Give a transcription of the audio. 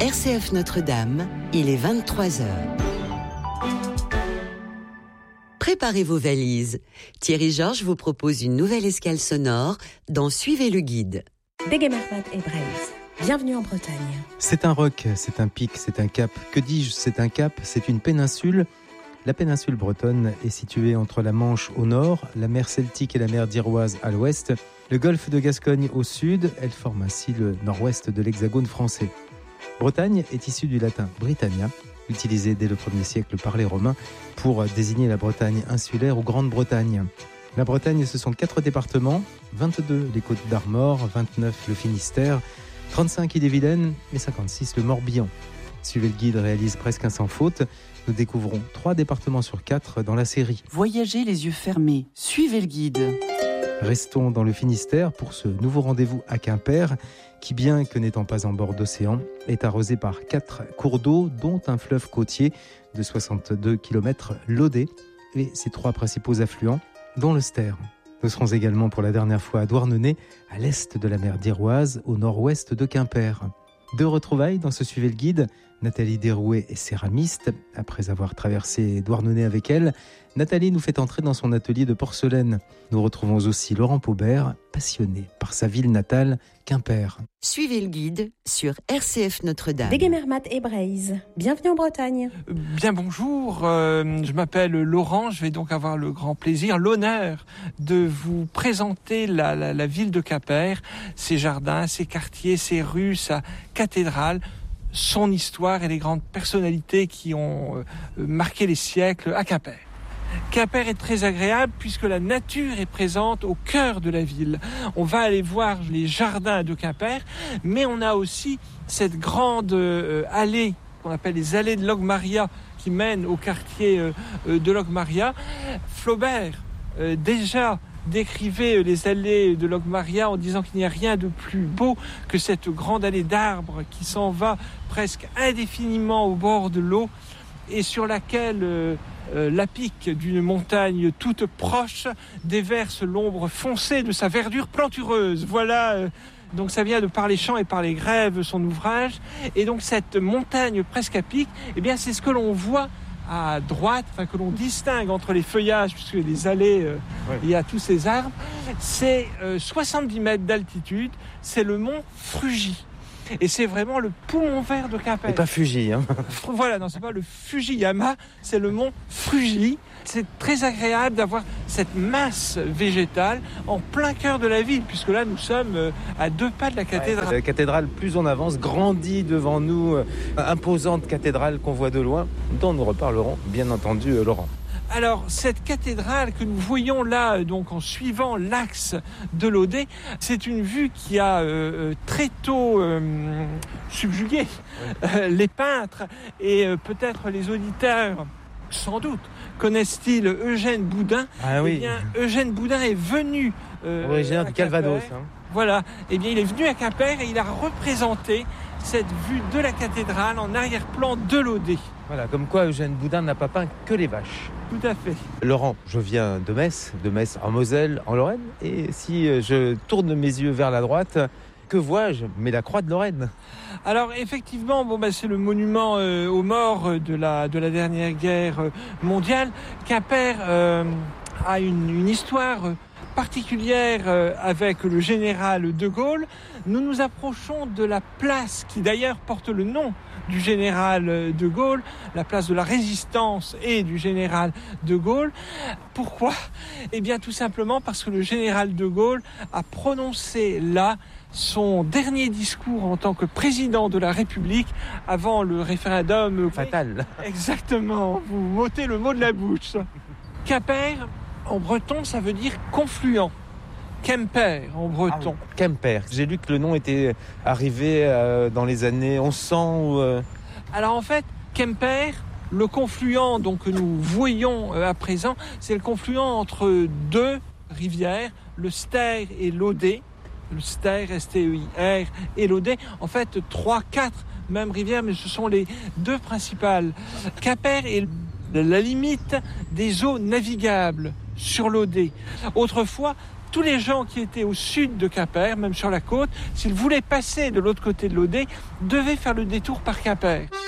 RCF Notre-Dame, il est 23h. Préparez vos valises. Thierry Georges vous propose une nouvelle escale sonore dans Suivez le guide. Degemermat et Breise. Bienvenue en Bretagne. C'est un roc, c'est un pic, c'est un cap. Que dis-je, c'est un cap, c'est une péninsule. La péninsule bretonne est située entre la Manche au nord, la mer Celtique et la mer d'Iroise à l'ouest, le golfe de Gascogne au sud. Elle forme ainsi le nord-ouest de l'hexagone français. Bretagne est issue du latin Britannia, utilisé dès le 1er siècle par les Romains pour désigner la Bretagne insulaire ou Grande-Bretagne. La Bretagne, ce sont 4 départements, 22 les Côtes d'Armor, 29 le Finistère, 35 Ille-et-Vilaine et 56 le Morbihan. Suivez le guide réalise presque un sans faute. Nous découvrons 3 départements sur 4 dans la série. Voyagez les yeux fermés, suivez le guide. Restons dans le Finistère pour ce nouveau rendez-vous à Quimper, qui, bien que n'étant pas en bord d'océan, est arrosé par 4 cours d'eau, dont un fleuve côtier de 62 km, l'Audet, et ses 3 principaux affluents, dont le Ster. Nous serons également pour la dernière fois à Douarnenez, à l'est de la mer d'Iroise, au nord-ouest de Quimper. 2 retrouvailles dans ce Suivez le guide. Nathalie Derouet est céramiste. Après avoir traversé Douarnenez avec elle, Nathalie nous fait entrer dans son atelier de porcelaine. Nous retrouvons aussi Laurent Paubert, passionné par sa ville natale, Quimper. Suivez le guide sur RCF Notre-Dame. Degemermat et Breise. Bienvenue en Bretagne. Bien bonjour, je m'appelle Laurent, je vais donc avoir le grand plaisir, l'honneur de vous présenter la ville de Quimper, ses jardins, ses quartiers, ses rues, sa cathédrale, son histoire et les grandes personnalités qui ont marqué les siècles à Quimper. Quimper est très agréable puisque la nature est présente au cœur de la ville. On va aller voir les jardins de Quimper, mais on a aussi cette grande allée qu'on appelle les allées de Logmaria qui mènent au quartier de Logmaria. Flaubert déjà décrivait les allées de Logmaria en disant qu'il n'y a rien de plus beau que cette grande allée d'arbres qui s'en va presque indéfiniment au bord de l'eau et sur laquelle la pique d'une montagne toute proche déverse l'ombre foncée de sa verdure plantureuse. Voilà, donc ça vient de Par les champs et par les grèves, son ouvrage. Et donc cette montagne presque à pic, eh bien c'est ce que l'on voit à droite, que l'on distingue entre les feuillages, puisque les allées, il y a tous ces arbres. C'est 70 mètres d'altitude, c'est le mont Frugy. Et c'est vraiment le poumon vert de Quimper. Et pas Fuji, hein. Voilà, non, c'est pas le Fujiyama, c'est le mont Frugy. C'est très agréable d'avoir cette masse végétale en plein cœur de la ville, puisque là, nous sommes à 2 pas de la cathédrale. La cathédrale, plus on avance, grandit devant nous, imposante cathédrale qu'on voit de loin, dont nous reparlerons, bien entendu, Laurent. Alors, cette cathédrale que nous voyons là, donc en suivant l'axe de l'Audet, c'est une vue qui a très tôt subjugué les peintres et peut-être les auditeurs, sans doute, connaissent-ils Eugène Boudin. Ah oui. Eh bien, Eugène Boudin est venu originaire du Calvados. Voilà. Eh bien, il est venu à Quimper et il a représenté cette vue de la cathédrale en arrière-plan de l'Audet. Voilà, comme quoi Eugène Boudin n'a pas peint que les vaches. Tout à fait. Laurent, je viens de Metz en Moselle, en Lorraine. Et si je tourne mes yeux vers la droite, que vois-je ? Mais la croix de Lorraine. Alors effectivement, c'est le monument aux morts de la dernière guerre mondiale. Quimper a une histoire particulière avec le général de Gaulle. Nous nous approchons de la place qui d'ailleurs porte le nom du général de Gaulle, la place de la Résistance et du général de Gaulle. Pourquoi ? Eh bien tout simplement parce que le général de Gaulle a prononcé là son dernier discours en tant que président de la République avant le référendum fatal. Exactement, vous m'ôtez le mot de la bouche. Quimper, en breton, ça veut dire confluent. Quimper, en breton. Ah oui. Quimper. J'ai lu que le nom était arrivé dans les années 1100. Alors en fait, Quimper, le confluent donc, que nous voyons à présent, c'est le confluent entre 2 rivières, le Ster et l'Audet. Le Ster, S-T-E-I-R, et l'Audet. En fait, 3, 4 même rivières, mais ce sont les 2 principales. Quimper est la limite des eaux navigables sur l'Audet. Autrefois, tous les gens qui étaient au sud de Quimper, même sur la côte, s'ils voulaient passer de l'autre côté de l'Audet, devaient faire le détour par Quimper.